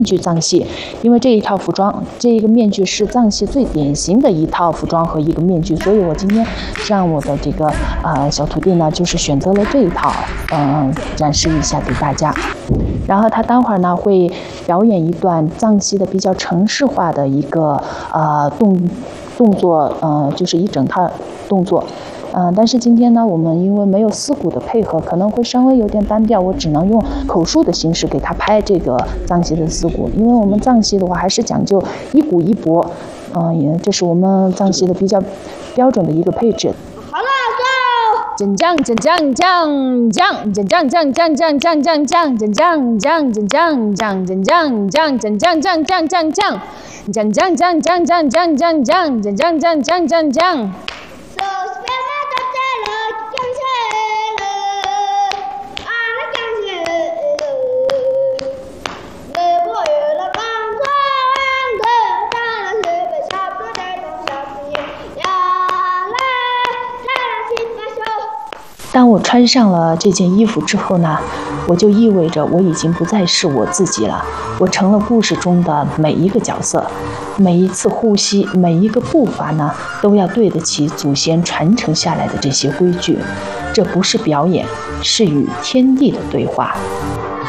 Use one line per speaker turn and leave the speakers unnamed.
具藏戏，因为这一套服装，这一个面具是藏戏最典型的一套服装和一个面具，所以我今天让我的这个小徒弟呢，就是选择了这一套，展示一下给大家。然后他待会儿呢会表演一段藏戏的比较程式化的一个动作，就是一整套动作。但是今天呢，我们因为没有丝鼓的配合，可能会稍微有点单调，我只能用口述的形式给他拍这个藏戏的丝鼓，因为我们藏戏的话还是讲究一鼓一拨，这是我们藏戏的比较标准的一个配置。
好了，走！
真将真将将将真将将将将将将将真将将真将将真将将真将将将将将将将将将将将将将真将将将将将。当我穿上了这件衣服之后呢，我就意味着我已经不再是我自己了，我成了故事中的每一个角色，每一次呼吸，每一个步伐呢，都要对得起祖先传承下来的这些规矩。这不是表演，是与天地的对话。